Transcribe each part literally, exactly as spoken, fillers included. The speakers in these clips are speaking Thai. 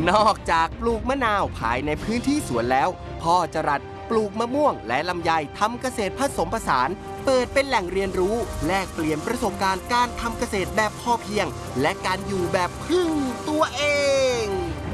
นอกจากปลูกมะนาวภายในพื้นที่สวนแล้วพ่อจรัสปลูกมะม่วงและลำไยทำเกษตรผสมผสานเปิดเป็นแหล่งเรียนรู้แลกเปลี่ยนประสบการณ์การทำเกษตรแบบพอเพียงและการอยู่แบบพึ่งตัวเอง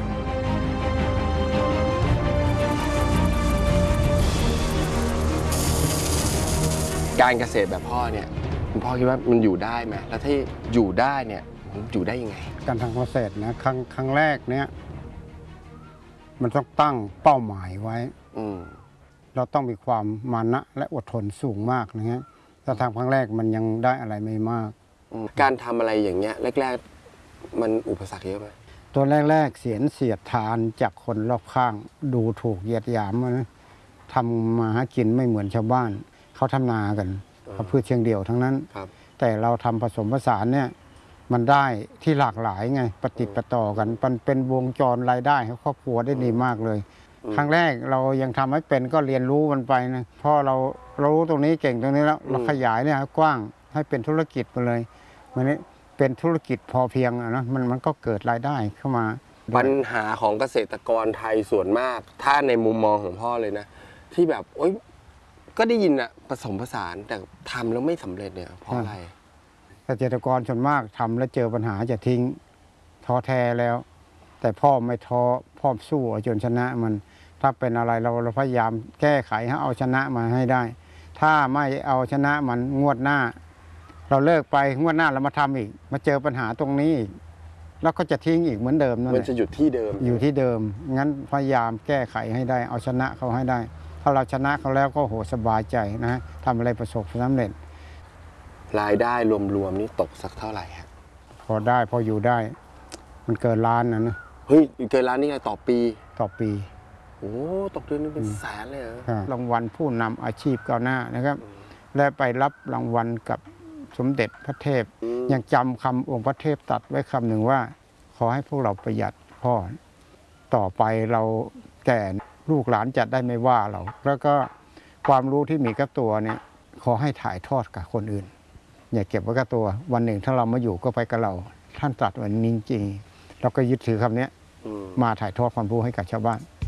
การเกษตรแบบพ่อเนี่ยคุณพ่อคิดว่ามันอยู่ได้ไหมแล้วถ้าอยู่ได้เนี่ยมันอยู่ได้ยังไงการทำเกษตรนะครั้งครั้งแรกเนี่ยมันต้องตั้งเป้าหมายไว้เราต้องมีความมานะและอดทนสูงมากนะฮะถ้าทำครั้งแรกมันยังได้อะไรไม่มากการทำอะไรอย่างเงี้ยแรกๆมันอุปสรรคเยอะไหมตัวแรกๆเสียนเสียดทานจากคนรอบข้างดูถูกเหยียดหยามนะทำมาหากินไม่เหมือนชาวบ้านเขาทำนากันเขาพืชเชิงเดี่ยวทั้งนั้นแต่เราทำผสมผสานเนี่ยมันได้ที่หลากหลายไงปฏิปต่อกันมันเป็นวงจรรายได้ให้ครอบครัวได้ดีมากเลยครั้งแรกเรายังทำให้เป็นก็เรียนรู้มันไปนะพอเราเรารู้ตรงนี้เก่งตรงนี้แล้วเราขยายเนี่ยกว้างให้เป็นธุรกิจไปเลยมันนี้เป็นธุรกิจพอเพียงนะมันมันก็เกิดรายได้เข้ามาปัญหาของเกษตรกรไทยส่วนมากถ้าในมุมมองของพ่อเลยนะที่แบบโอ๊ยก็ได้ยินอะผสมผสานแต่ทำแล้วไม่สำเร็จเนี่ยเพราะอะไรเกษตรกรส่วนมากทำแล้วเจอปัญหาจะทิ้งท้อแท้แล้วแต่พ่อไม่ท้อพ่อสู้จนชนะมันถ้าเป็นอะไรเราเราพยายามแก้ไขให้เอาชนะมาให้ได้ถ้าไม่เอาชนะมันงวดหน้าเราเลิกไปงวดหน้าเรามาทำอีกมาเจอปัญหาตรงนี้อีกแล้วก็จะทิ้งอีกเหมือนเดิมนั่นแหละมันจะหยุดที่เดิมอยู่ที่เดิมงั้นพยายามแก้ไขให้ได้เอาชนะเขาให้ได้ถ้าเราชนะเขาแล้วก็โหสบายใจนะทำอะไรประสบความสำเร็จรายได้รวมๆนี่ตกสักเท่าไหร่ฮะพอได้พออยู่ได้มันเกินล้านนะนะเฮ้ยเกินล้านนี่ไงต่อปีต่อปีโอ้ตกเดือนนึงเป็นแสนเลยเหรอรางวัลผู้นำอาชีพก้าวหน้านะครับและไปรับรางวัลกับสมเด็จพระเทพยังจำคำองค์พระเทพตรัสไว้คำหนึ่งว่าขอให้พวกเราประหยัดพ่อต่อไปเราแก่ลูกหลานจะได้ไม่ว่าเราแล้วก็ความรู้ที่มีกับตัวเนี่ยขอให้ถ่ายทอดกับคนอื่นอย่าเก็บไว้กับตัววันหนึ่งถ้าเรามาอยู่ก็ไปกับเราท่านตรัสไว้จริงๆเราก็ยึดถือคำนี้มาถ่ายทอดความรู้ให้กับชาวบ้าน